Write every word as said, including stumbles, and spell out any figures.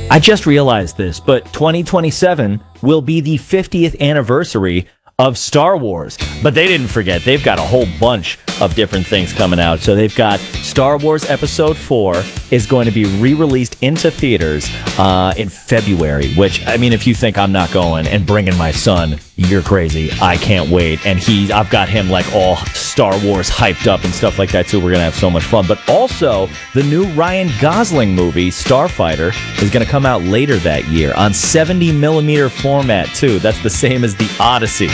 I just realized this, but twenty twenty-seven will be the fiftieth anniversary of Star Wars. But they didn't forget. They've got a whole bunch of different things coming out. So they've got Star Wars Episode four is going to be re-released into theaters uh, in February, which, I mean, if you think I'm not going and bringing my son, you're crazy. I can't wait. And he, I've got him like all Star Wars hyped up and stuff like that, too. We're going to have so much fun. But also, the new Ryan Gosling movie, Starfighter, is going to come out later that year on seventy millimeter format, too. That's the same as The Odyssey.